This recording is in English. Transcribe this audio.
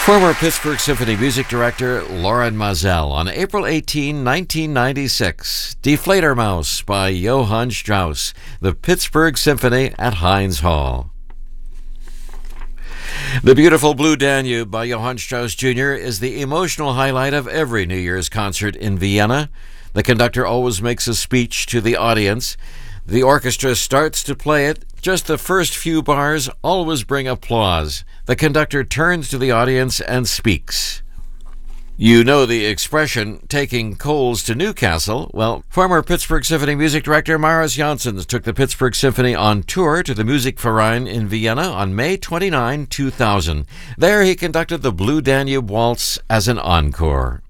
Former Pittsburgh Symphony music director Lorin Maazel on April 18, 1996. Die Fledermaus by Johann Strauss, the Pittsburgh Symphony at Heinz Hall. The Beautiful Blue Danube by Johann Strauss Jr. is the emotional highlight of every New Year's concert in Vienna. The conductor always makes a speech to the audience. The orchestra starts to play it. Just the first few bars always bring applause. The conductor turns to the audience and speaks. You know the expression, taking coals to Newcastle. Well, former Pittsburgh Symphony music director Marius Janssens took the Pittsburgh Symphony on tour to the Musikverein in Vienna on May 29, 2000. There he conducted the Blue Danube Waltz as an encore.